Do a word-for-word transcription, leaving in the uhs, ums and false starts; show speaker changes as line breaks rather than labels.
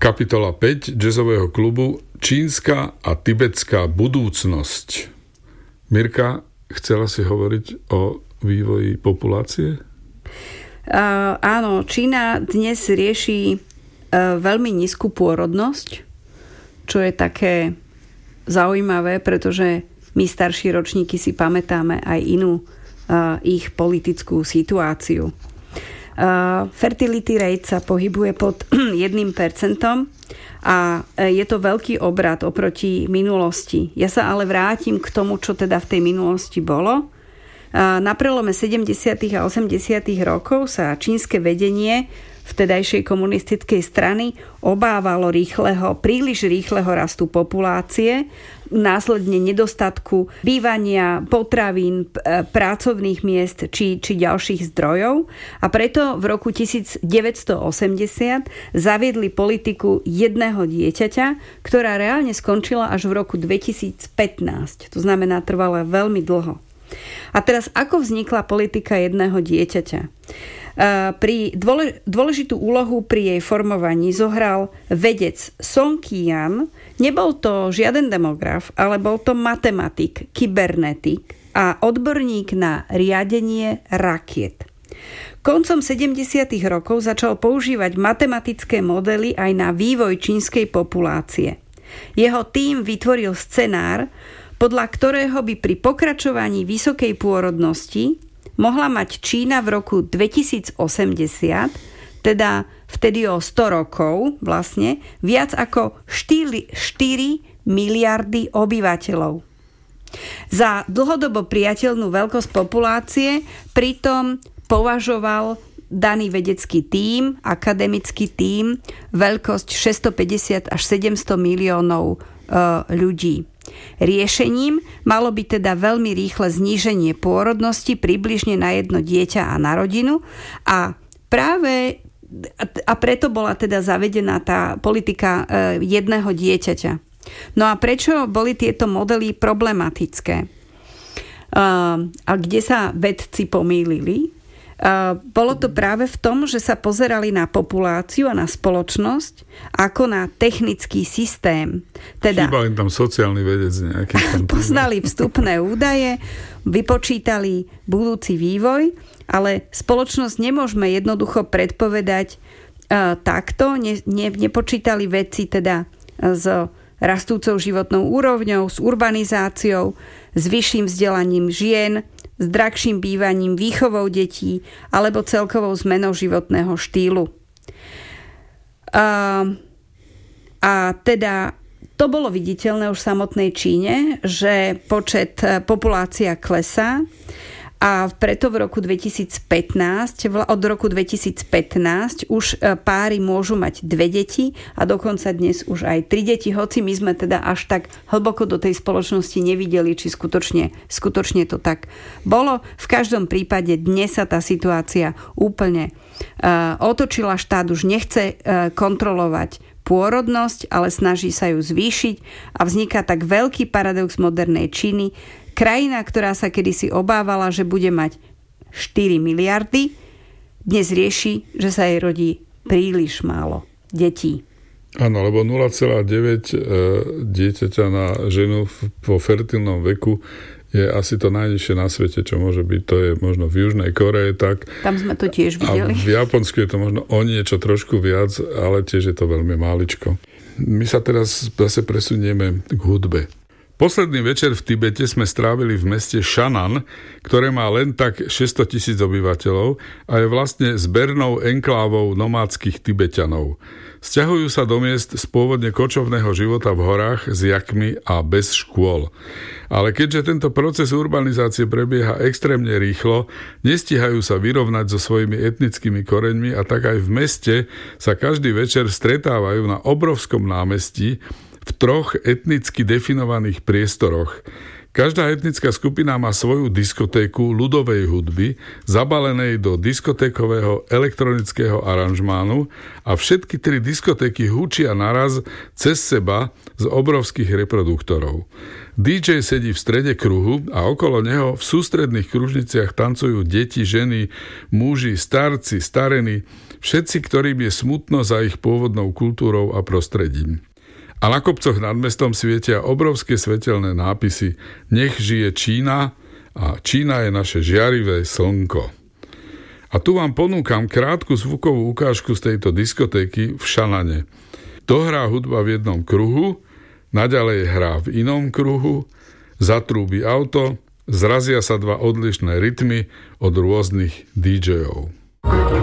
Kapitola päť jazzového klubu Čínska a tibetská budúcnosť. Mirka, chcela si hovoriť o vývoji populácie?
Uh, áno, Čína dnes rieši uh, veľmi nízku pôrodnosť, čo je také zaujímavé, pretože my starší ročníky si pamätáme aj inú uh, ich politickú situáciu. Uh, fertility rate sa pohybuje pod jedným percentom a je to veľký obrat oproti minulosti. Ja sa ale vrátim k tomu, čo teda v tej minulosti bolo. Uh, na prelome sedemdesiatych a osemdesiatych rokov sa čínske vedenie vtedajšej komunistickej strany obávalo rýchleho, príliš rýchleho rastu populácie, následne nedostatku bývania, potravín, pracovných miest či, či ďalších zdrojov a preto v roku devätnásťstoosemdesiat zaviedli politiku jedného dieťaťa, ktorá reálne skončila až v roku dvetisícpätnásť. To znamená, trvala veľmi dlho. A teraz, ako vznikla politika jedného dieťaťa? Pri dôležitú úlohu pri jej formovaní zohral vedec Song Qian. Nebol to žiaden demograf, ale bol to matematik, kybernetik a odborník na riadenie rakiet. Koncom sedemdesiatych rokov začal používať matematické modely aj na vývoj čínskej populácie. Jeho tím vytvoril scenár, podľa ktorého by pri pokračovaní vysokej pôrodnosti mohla mať Čína v roku dvetisícosemdesiat, teda vtedy o sto rokov vlastne, viac ako štyri miliardy obyvateľov. Za dlhodobo priateľnú veľkosť populácie pritom považoval daný vedecký tím, akademický tím, veľkosť šesťstopäťdesiat až sedemsto miliónov e, ľudí. Riešením malo byť teda veľmi rýchle zníženie pôrodnosti približne na jedno dieťa a na rodinu a práve a preto bola teda zavedená tá politika jedného dieťaťa. No a prečo boli tieto modely problematické? A kde sa vedci pomýlili? Bolo to práve v tom, že sa pozerali na populáciu a na spoločnosť ako na technický systém. Teda
chýba im tam sociálny vedec nejaký.
Poznali vstupné údaje, vypočítali budúci vývoj, ale spoločnosť nemôžeme jednoducho predpovedať uh, takto. Ne, ne, nepočítali vedci teda s rastúcou životnou úrovňou, s urbanizáciou, s vyšším vzdelaním žien, s drahším bývaním, výchovou detí alebo celkovou zmenou životného štýlu. A, a teda to bolo viditeľné už v samotnej Číne, že počet populácia klesá a preto v roku dvetisícpätnásť, od roku dvetisícpätnásť už páry môžu mať dve deti a dokonca dnes už aj tri deti, hoci my sme teda až tak hlboko do tej spoločnosti nevideli, či skutočne, skutočne to tak bolo. V každom prípade dnes sa tá situácia úplne uh, otočila. Štát už nechce uh, kontrolovať pôrodnosť, ale snaží sa ju zvýšiť a vzniká tak veľký paradox modernej Číny. Krajina, ktorá sa kedysi obávala, že bude mať štyri miliardy, dnes rieši, že sa jej rodí príliš málo detí.
Áno, lebo nula celá deväť dieťaťa na ženu vo fertilnom veku je asi to najnižšie na svete, čo môže byť. To je možno v Južnej Koreji tak.
Tam sme to tiež videli.
A v Japonsku je to možno o niečo trošku viac, ale tiež je to veľmi máličko. My sa teraz zase presunieme k hudbe. Posledný večer v Tibete sme strávili v meste Šanan, ktoré má len tak šesťsto tisíc obyvateľov a je vlastne zbernou enklávou nomádskych Tibeťanov. Sťahujú sa do miest z pôvodne kočovného života v horách s jakmi a bez škôl. Ale keďže tento proces urbanizácie prebieha extrémne rýchlo, nestíhajú sa vyrovnať so svojimi etnickými koreňmi a tak aj v meste sa každý večer stretávajú na obrovskom námestí v troch etnicky definovaných priestoroch. Každá etnická skupina má svoju diskotéku ľudovej hudby, zabalenej do diskotékového elektronického aranžmánu a všetky tri diskotéky hučia naraz cez seba z obrovských reproduktorov. dý džej sedí v strede kruhu a okolo neho v sústredných kružniciach tancujú deti, ženy, muži, starci, starení. Všetci, ktorým je smutno za ich pôvodnou kultúrou a prostredím. A na kopcoch nad mestom svietia obrovské svetelné nápisy Nech žije Čína a Čína je naše žiarivé slnko. A tu vám ponúkam krátku zvukovú ukážku z tejto diskotéky v Šanane. Dohrá hudba v jednom kruhu, naďalej hrá v inom kruhu, zatrúbi auto, zrazia sa dva odlišné rytmy od rôznych dí džejov.